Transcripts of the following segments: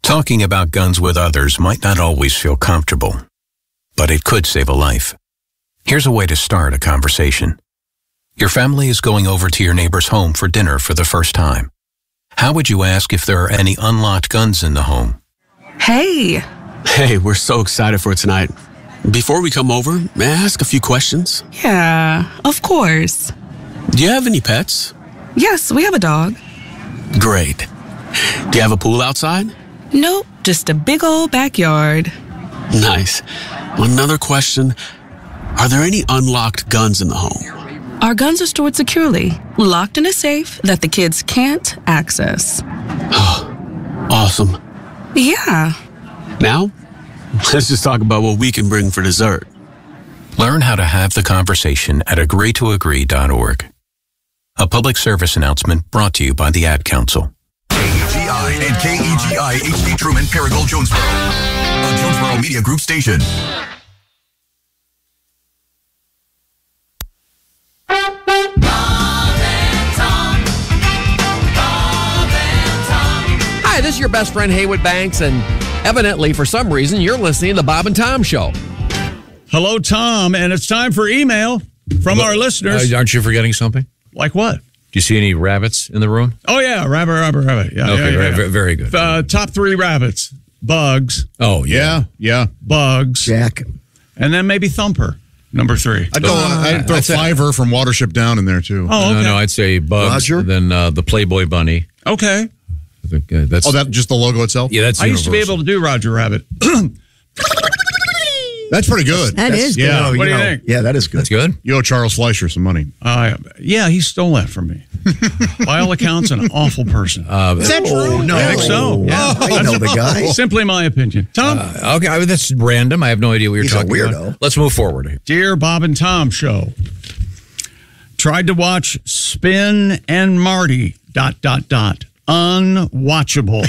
Talking about guns with others might not always feel comfortable, but it could save a life. Here's a way to start a conversation. Your family is going over to your neighbor's home for dinner for the first time. How would you ask if there are any unlocked guns in the home? Hey, we're so excited for tonight. Before we come over, may I ask a few questions? yeah, of course. Do you have any pets? Yes, we have a dog. Great. Do you have a pool outside? Nope, just a big old backyard. Nice. Another question. Are there any unlocked guns in the home? Our guns are stored securely, locked in a safe that the kids can't access. Awesome. Yeah. Now, let's just talk about what we can bring for dessert. Learn how to have the conversation at agreetoagree.org. A public service announcement brought to you by the Ad Council. KEGI and KEGI HD Truman Paragould Jonesboro, a Jonesboro Media Group station. Hi, this is your best friend Haywood Banks, and evidently, for some reason, you're listening to the Bob and Tom Show. Hello, Tom, and it's time for email from our listeners. Aren't you forgetting something? Like what? Do you see any rabbits in the room? Oh, yeah, rabbit. Yeah, Okay, yeah. very good. Top 3 rabbits. Bugs. Oh, yeah. Bugs. Jack. And then maybe Thumper, number 3. I'd throw Fiver from Watership Down in there, too. Oh, okay. No, I'd say Bugs, Roger? then the Playboy Bunny. Okay. I think, that's, Oh, that just the logo itself? yeah, that's I used to be universal. able to do Roger Rabbit. That's pretty good. That is good. yeah. What do you think? Yeah, that is good. That's good. You owe Charles Fleischer some money. Yeah, he stole that from me. By all accounts, an awful person. Is that true? No. I think so. Yeah. I know the guy. Simply my opinion. Tom? Okay, I mean, that's random. I have no idea what you're He's a talking weirdo. about. Let's move forward. Dear Bob and Tom Show, tried to watch Spin and Marty, ... Unwatchable.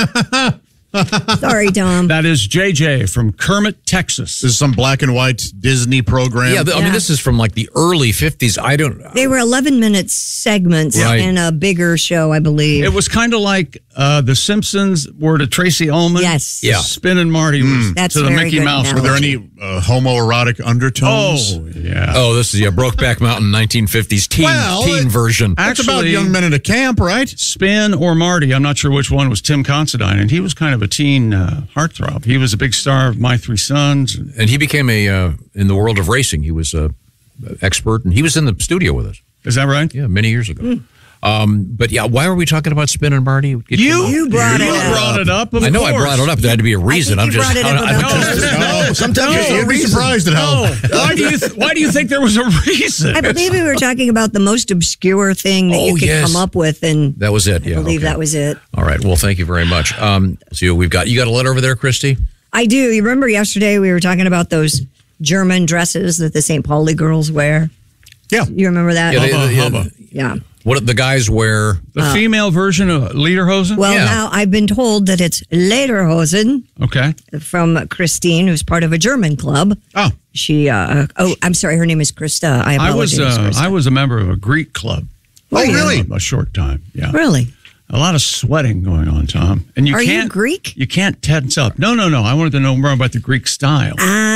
Sorry, Tom. That is JJ from Kermit, Texas. This is some black and white Disney program. Yeah, I mean, this is from like the early 50s. I don't... They were 11-minute segments Right. in a bigger show, I believe. It was kind of like The Simpsons were to Tracy Ullman. Yes. Yeah. Spin and Marty was That's to the very Mickey good Mouse. Were there any homoerotic undertones? Oh, yeah. Oh, this is Brokeback Mountain 1950s teen version. That's about Actually- young men in a camp, right? Spin or Marty, I'm not sure which one, was Tim Considine, and he was kind of a teen heartthrob. He was a big star of My Three Sons. And he became in the world of racing, he was a expert, and he was in the studio with us. Is that right? Yeah, many years ago. But yeah, why were we talking about Spin and Marty? You brought it up. brought it up. Of I know I course. brought it up. There had to be a reason. I think you brought it up about No, sometimes you'd be surprised at how. Why do you think there was a reason? I believe we were talking about the most obscure thing that you could come up with, and that was it. I believe that was it. All right. Well, thank you very much. So you got a letter over there, Christy? I do. You remember yesterday we were talking about those German dresses that the St. Pauli girls wear? Yeah. You remember that? Hubba. Yeah. What the guys wear? The female version of Lederhosen? Well, now I've been told that it's Lederhosen Okay. from Christine, who's part of a German club. Oh. She, I'm sorry, her name is Krista. I apologize. I was a member of a Greek club. Oh, really? A short time, yeah. Really? A lot of sweating going on, Tom. And you Are you can't Greek? You can't tense up. No. I wanted to know more about the Greek style.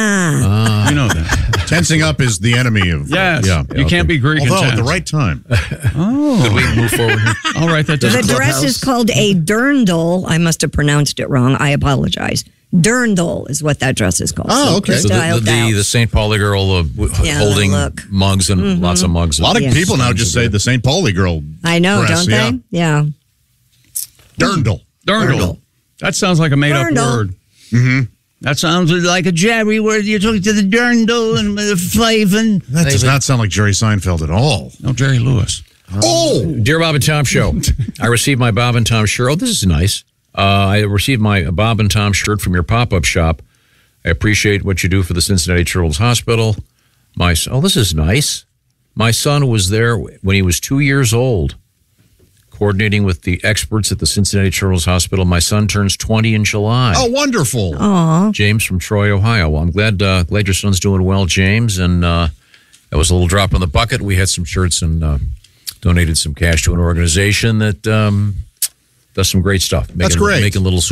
You know that. Tensing up is the enemy of. Yes. Yeah. You can't be Greek Although and at the tense. right time. Oh. Could we move forward here? I'll write that down. The dress is called a dirndl. I must have pronounced it wrong. I apologize. Dirndl is what that dress is called. Oh, okay. So the St. Pauli girl holding look. mugs and lots of mugs. A lot of Yes. people now just say the St. Pauli girl. I know, dress, don't they? Yeah. Dirndl. Dirndl. That sounds like a made-up Dirndl. word. Mm-hmm. That sounds like a Jerry word. You're talking to the dirndl and the flavin. That does not sound like Jerry Seinfeld at all. No, Jerry Lewis. Oh! Dear Bob and Tom Show, I received my Bob and Tom shirt. Oh, this is nice. I received my Bob and Tom shirt from your pop-up shop. I appreciate what you do for the Cincinnati Children's Hospital. This is nice. My son was there when he was 2 years old, coordinating with the experts at the Cincinnati Children's Hospital. My son turns 20 in July. Oh, wonderful. Aw. James from Troy, Ohio. Well, I'm glad your son's doing well, James. And that was a little drop in the bucket. We had some shirts and donated some cash to an organization that does some great stuff. That's great. Making little